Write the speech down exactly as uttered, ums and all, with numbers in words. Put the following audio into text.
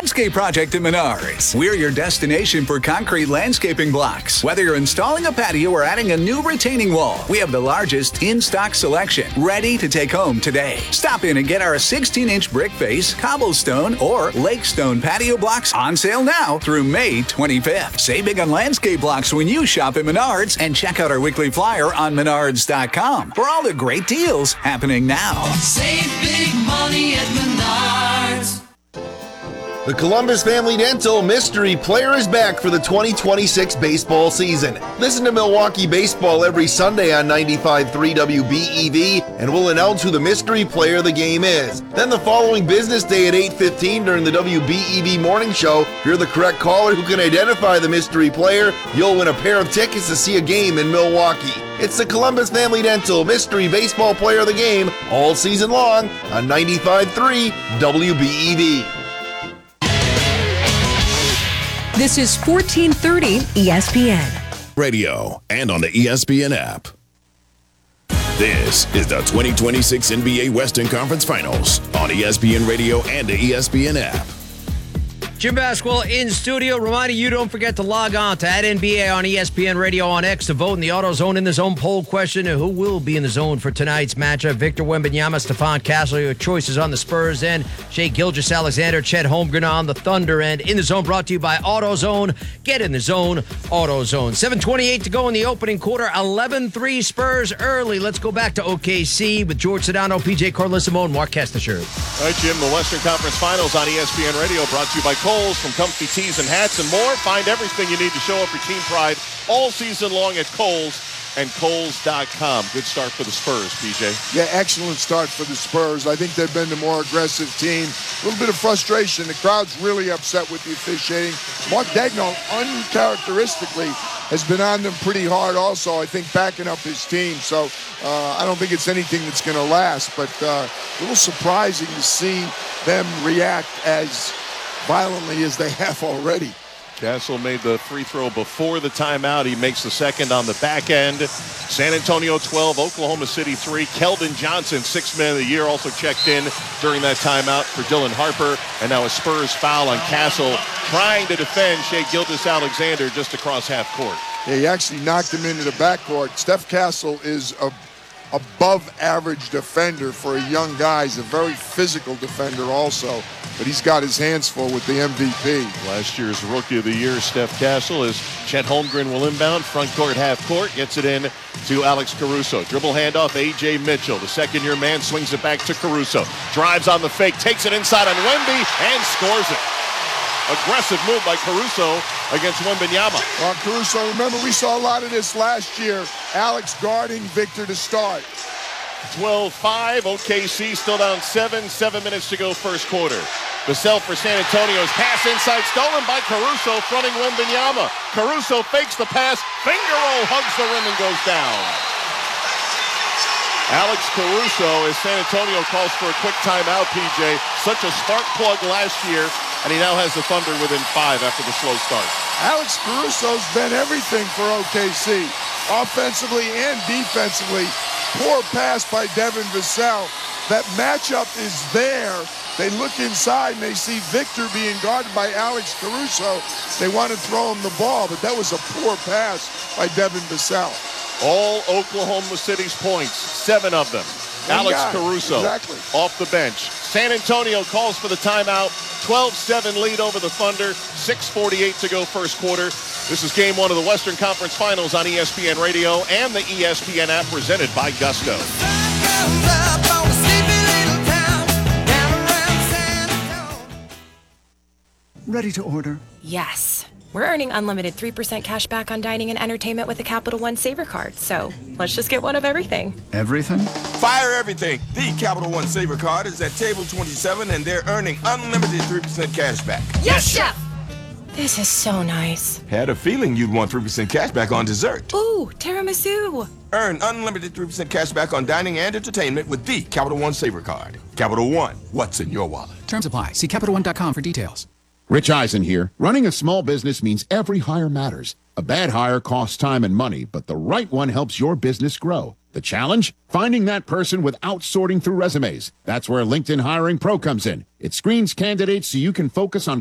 landscape project at Menards. We're your destination for concrete landscaping blocks. Whether you're installing a patio or adding a new retaining wall, we have the largest in-stock selection ready to take home today. Stop in and get our sixteen-inch brick face, cobblestone, or lakestone patio blocks on sale now through May twenty-fifth. Save big on landscape blocks when you shop at Menards, and check out our weekly flyer on menards dot com for all the great deals happening now. Save big money at Menards. The Columbus Family Dental Mystery Player is back for the twenty twenty-six baseball season. Listen to Milwaukee Baseball every Sunday on ninety-five point three W B E V, and we'll announce who the mystery player of the game is. Then the following business day at eight fifteen during the W B E V morning show, if you're the correct caller who can identify the mystery player, you'll win a pair of tickets to see a game in Milwaukee. It's the Columbus Family Dental Mystery Baseball Player of the Game all season long on ninety-five point three W B E V. This is fourteen thirty E S P N. Radio and on the E S P N app. This is the twenty twenty-six N B A Western Conference Finals on E S P N Radio and the E S P N app. Jim Basketball in studio. Reminding you, don't forget to log on to at N B A on E S P N Radio on X to vote in the AutoZone in the Zone poll question. Who will be in the zone for tonight's matchup? Victor Wembanyama, Stephon Castle, your choices on the Spurs end. Shai Gilgeous-Alexander, Chet Holmgren on the Thunder end. In the Zone brought to you by AutoZone. Get in the zone, AutoZone. seven twenty-eight to go in the opening quarter. eleven three Spurs early. Let's go back to O K C with George Sedano, P J Carlissimo, and Mark Kestashir. All right, Jim, the Western Conference Finals on E S P N Radio brought to you by Kohl's. From comfy tees and hats and more. Find everything you need to show up your team pride all season long at Kohl's and Kohl's dot com. Good start for the Spurs, P J. Yeah, excellent start for the Spurs. I think they've been the more aggressive team. A little bit of frustration. The crowd's really upset with the officiating. Mark Daigneault, uncharacteristically, has been on them pretty hard also, I think, backing up his team. So uh, I don't think it's anything that's going to last, but uh, a little surprising to see them react as violently as they have already. Castle made the free throw before the timeout. He makes the second on the back end. San Antonio twelve, Oklahoma City three. Keldon Johnson, sixth man of the year, also checked in during that timeout for Dylan Harper. And now a Spurs foul on Castle, trying to defend Shai Gilgeous-Alexander just across half court. Yeah, he actually knocked him into the backcourt. Steph Castle is a above average defender for a young guy. He's a very physical defender also, but he's got his hands full with the M V P. Last year's Rookie of the Year, Steph Castle, as Chet Holmgren will inbound, front court, half court, gets it in to Alex Caruso. Dribble handoff, A J Mitchell. The second-year man swings it back to Caruso. Drives on the fake, takes it inside on Wemby, and scores it. Aggressive move by Caruso against Wembanyama. Well, Caruso, remember we saw a lot of this last year. Alex guarding Victor to start. twelve five, O K C still down seven, seven minutes to go first quarter. Vassell for San Antonio's pass inside, stolen by Caruso, fronting Wembanyama. Caruso fakes the pass, finger roll, hugs the rim and goes down. Alex Caruso, as San Antonio calls for a quick timeout, P J. Such a spark plug last year, and he now has the Thunder within five after the slow start. Alex Caruso's been everything for O K C, offensively and defensively. Poor pass by Devin Vassell. That matchup is there. They look inside and they see Victor being guarded by Alex Caruso. They want to throw him the ball, but that was a poor pass by Devin Vassell. All Oklahoma City's points, seven of them. One Alex guy. Caruso Exactly. off the bench. San Antonio calls for the timeout. twelve seven lead over the Thunder. six forty-eight to go first quarter. This is game one of the Western Conference Finals on E S P N Radio and the E S P N app, presented by Gusto. Ready to order? Yes. We're earning unlimited three percent cash back on dining and entertainment with a Capital One Saver card. So let's just get one of everything. Everything? Fire everything. The Capital One Saver card is at table twenty-seven, and they're earning unlimited three percent cash back. Yes, Chef! This is so nice. Had a feeling you'd want three percent cash back on dessert. Ooh, tiramisu. Earn unlimited three percent cash back on dining and entertainment with the Capital One Saver card. Capital One, what's in your wallet? Terms apply. See Capital One dot com for details. Rich Eisen here. Running a small business means every hire matters. A bad hire costs time and money, but the right one helps your business grow. The challenge? Finding that person without sorting through resumes. That's where LinkedIn Hiring Pro comes in. It screens candidates so you can focus on